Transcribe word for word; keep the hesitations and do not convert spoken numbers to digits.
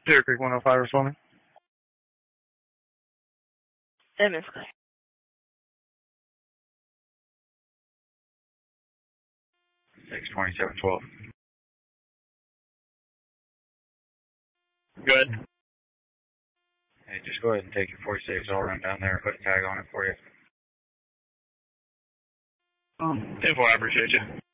Clear Creek one oh five responding. M is clear. six twenty-seven twelve. Good. Hey, just go ahead and take your forty-six. I'll run down there and put a tag on it for you. Um, ten four, I appreciate you.